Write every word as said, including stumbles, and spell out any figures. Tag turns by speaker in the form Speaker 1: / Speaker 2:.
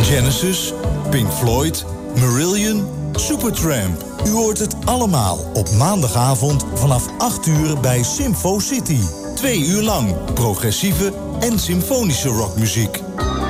Speaker 1: Genesis, Pink Floyd, Marillion, Supertramp. U hoort het allemaal op maandagavond vanaf acht uur bij Symfo City. Twee uur lang progressieve en symfonische rockmuziek.